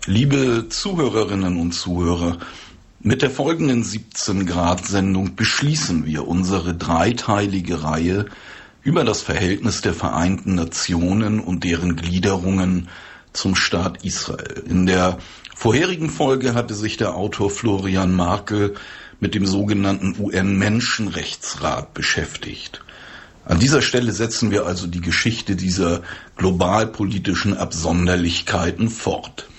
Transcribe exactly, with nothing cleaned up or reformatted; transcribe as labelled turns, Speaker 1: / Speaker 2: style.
Speaker 1: Liebe Zuhörerinnen und Zuhörer, mit der folgenden siebzehn Grad Sendung beschließen wir unsere dreiteilige Reihe über das Verhältnis der Vereinten Nationen und deren Gliederungen zum Staat Israel. In der vorherigen Folge hatte sich der Autor Florian Markel mit dem sogenannten U N-Menschenrechtsrat beschäftigt. An dieser Stelle setzen wir also die Geschichte dieser globalpolitischen Absonderlichkeiten fort.